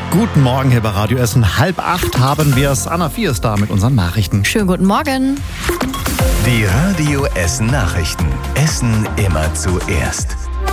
Guten Morgen hier bei Radio Essen. 7:30 haben wir es. Anna 4 ist da mit unseren Nachrichten. Schönen guten Morgen. Die Radio Essen Nachrichten. Essen immer zuerst.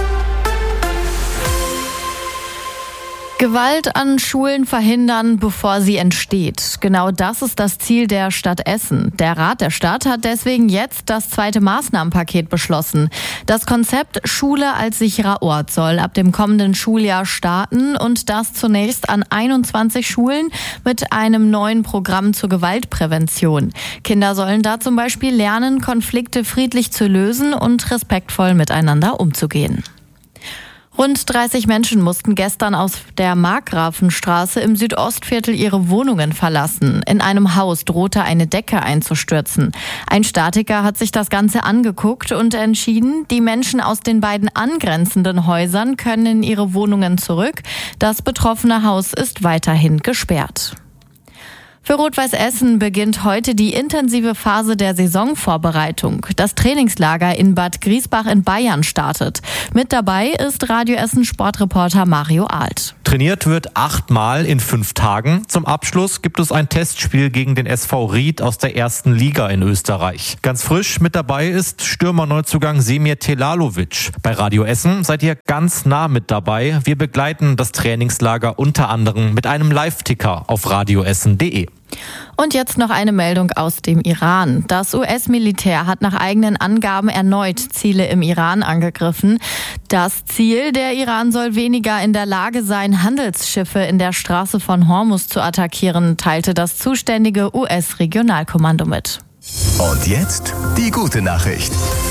Gewalt an Schulen verhindern, bevor sie entsteht. Genau das ist das Ziel der Stadt Essen. Der Rat der Stadt hat deswegen jetzt das 2. Maßnahmenpaket beschlossen. Das Konzept Schule als sicherer Ort soll ab dem kommenden Schuljahr starten und das zunächst an 21 Schulen mit einem neuen Programm zur Gewaltprävention. Kinder sollen da zum Beispiel lernen, Konflikte friedlich zu lösen und respektvoll miteinander umzugehen. Rund 30 Menschen mussten gestern aus der Markgrafenstraße im Südostviertel ihre Wohnungen verlassen. In einem Haus drohte eine Decke einzustürzen. Ein Statiker hat sich das Ganze angeguckt und entschieden, die Menschen aus den beiden angrenzenden Häusern können in ihre Wohnungen zurück. Das betroffene Haus ist weiterhin gesperrt. Für Rot-Weiß Essen beginnt heute die intensive Phase der Saisonvorbereitung. Das Trainingslager in Bad Griesbach in Bayern startet. Mit dabei ist Radio Essen Sportreporter Mario Alt. Trainiert wird 8-mal in 5 Tagen. Zum Abschluss gibt es ein Testspiel gegen den SV Ried aus der 1. Liga in Österreich. Ganz frisch mit dabei ist Stürmerneuzugang Semir Telalovic. Bei Radio Essen seid ihr ganz nah mit dabei. Wir begleiten das Trainingslager unter anderem mit einem Live-Ticker auf radioessen.de. Und jetzt noch eine Meldung aus dem Iran. Das US-Militär hat nach eigenen Angaben erneut Ziele im Iran angegriffen. Das Ziel, der Iran soll weniger in der Lage sein, Handelsschiffe in der Straße von Hormuz zu attackieren, teilte das zuständige US-Regionalkommando mit. Und jetzt die gute Nachricht.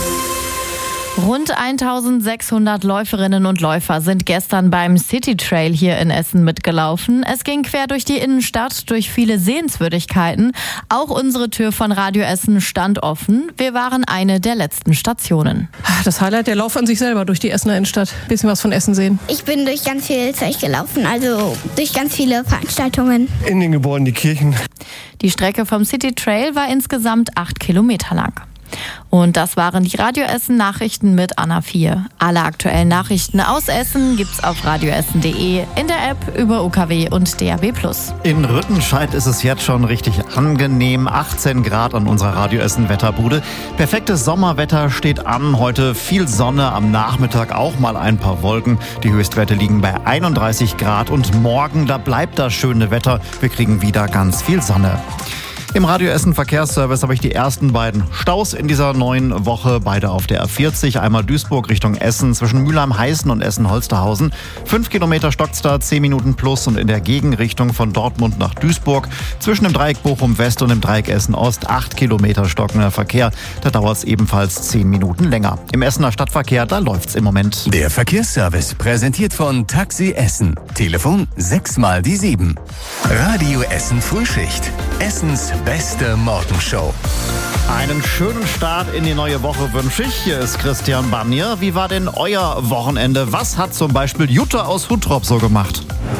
Rund 1600 Läuferinnen und Läufer sind gestern beim City Trail hier in Essen mitgelaufen. Es ging quer durch die Innenstadt, durch viele Sehenswürdigkeiten. Auch unsere Tür von Radio Essen stand offen. Wir waren eine der letzten Stationen. Das Highlight, der Lauf an sich selber durch die Essener Innenstadt. Bisschen was von Essen sehen. Ich bin durch ganz viel Zeug gelaufen, also durch ganz viele Veranstaltungen. In den Gebäuden, die Kirchen. Die Strecke vom City Trail war insgesamt 8 Kilometer lang. Und das waren die Radio Essen Nachrichten mit Anna 4. Alle aktuellen Nachrichten aus Essen gibt's auf radioessen.de, in der App, über UKW und DAB+. In Rüttenscheid ist es jetzt schon richtig angenehm. 18 Grad an unserer Radio Essen Wetterbude. Perfektes Sommerwetter steht an. Heute viel Sonne, am Nachmittag auch mal ein paar Wolken. Die Höchstwerte liegen bei 31 Grad und morgen, da bleibt das schöne Wetter. Wir kriegen wieder ganz viel Sonne. Im Radio Essen Verkehrsservice habe ich die ersten beiden Staus in dieser neuen Woche. Beide auf der A40. Einmal Duisburg Richtung Essen zwischen Mülheim-Heißen und Essen-Holsterhausen. 5 Kilometer stockt's da, 10 Minuten plus. Und in der Gegenrichtung von Dortmund nach Duisburg zwischen dem Dreieck Bochum-West und dem Dreieck Essen-Ost 8 Kilometer stockender Verkehr. Da dauert's ebenfalls 10 Minuten länger. Im Essener Stadtverkehr, da läuft's im Moment. Der Verkehrsservice präsentiert von Taxi Essen. Telefon 6x7. Radio Essen Frühschicht. Essens beste Morgenshow. Einen schönen Start in die neue Woche wünsche ich. Hier ist Christian Barnier. Wie war denn euer Wochenende? Was hat zum Beispiel Jutta aus Huttrop so gemacht?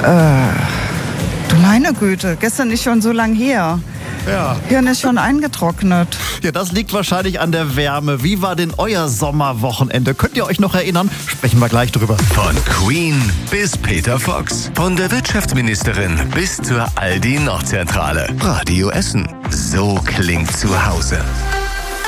Du meine Güte, gestern ist schon so lang her. Ja. Hirn ist schon eingetrocknet. Ja, das liegt wahrscheinlich an der Wärme. Wie war denn euer Sommerwochenende? Könnt ihr euch noch erinnern? Sprechen wir gleich drüber. Von Queen bis Peter Fox. Von der Wirtschaftsministerin bis zur Aldi Nordzentrale. Radio Essen. So klingt zu Hause.